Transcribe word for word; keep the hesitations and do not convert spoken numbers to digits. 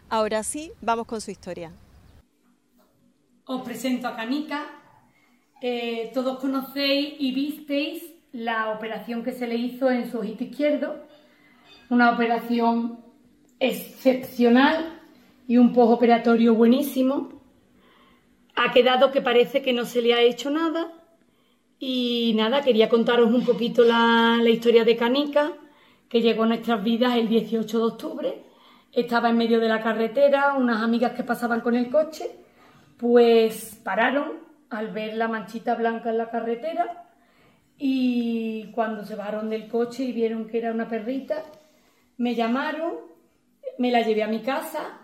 Ahora sí, vamos con su historia. Os presento a Canica. Eh, todos conocéis y visteis la operación que se le hizo en su ojito izquierdo. Una operación excepcional y un postoperatorio buenísimo. Ha quedado que parece que no se le ha hecho nada. Y nada, quería contaros un poquito la, la historia de Canica, que llegó a nuestras vidas el dieciocho de octubre. Estaba en medio de la carretera, unas amigas que pasaban con el coche, pues pararon al ver la manchita blanca en la carretera y cuando se bajaron del coche y vieron que era una perrita, me llamaron, me la llevé a mi casa